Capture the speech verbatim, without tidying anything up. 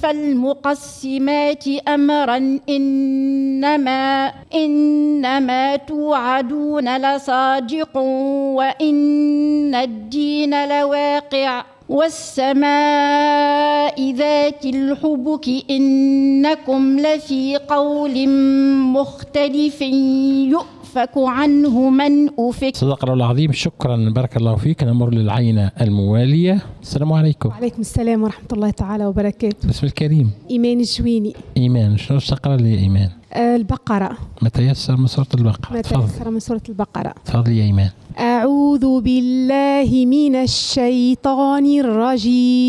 فالمقسمات أمرا إنما إنما توعدون لصادق وإن الدين لواقع والسماء ذات الحبك إنكم لفي قول مختلف يؤفك عنه من أفك. صدق الله العظيم. شكرا، بارك الله فيك. نمر للعينة الموالية. السلام عليكم. وعليكم السلام ورحمة الله تعالى وبركاته. باسم الكريم. إيمان الجويني. إيمان، شنو تقرأ لي إيمان؟ آه البقرة. ما تيسر من سورة البقرة. ما تيسر من سورة البقرة. تفضلي يا إيمان. أعوذ بالله من الشيطان الرجيم.